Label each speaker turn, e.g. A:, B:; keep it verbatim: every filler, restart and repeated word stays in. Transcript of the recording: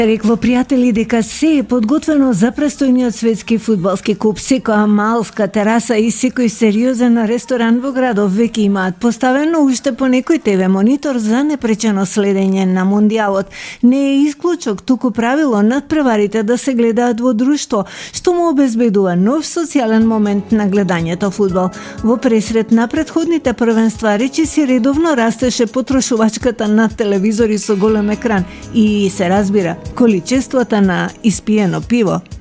A: Рекло пријатели дека се е подготвено за престојниот светски фудбалски куп. Секоја малска тераса и секој сериозен ресторан во градов веќе имаат поставено уште по некој ТВ монитор за непречено следење на мондијалот. Не е исклучок, туку правило надпреварите да се гледаат во друштво, што му обезбедува нов социјален момент на гледањето фудбал. Во пресрет на претходните првенства речиси редовно растеше потрошувачката на телевизори со голем екран и се разбира количеството на испиено пиво.